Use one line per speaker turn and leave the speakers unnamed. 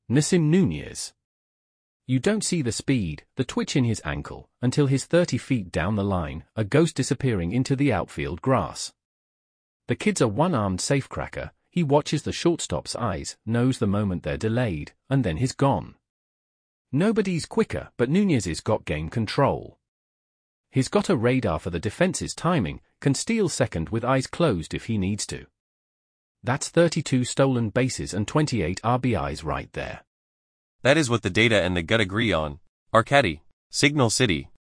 Nasim Nunez. You don't see the speed, the twitch in his ankle, until he's 30 feet down the line, a ghost disappearing into the outfield grass. The kid's a one-armed safecracker. He watches the shortstop's eyes, knows the moment they're delayed, and then he's gone. Nobody's quicker, but Nunez's got game control. He's got a radar for the defense's timing, can steal second with eyes closed if he needs to. That's 32 stolen bases and 28 RBIs right there.
That is what the data and the gut agree on. Arcady, Signal City.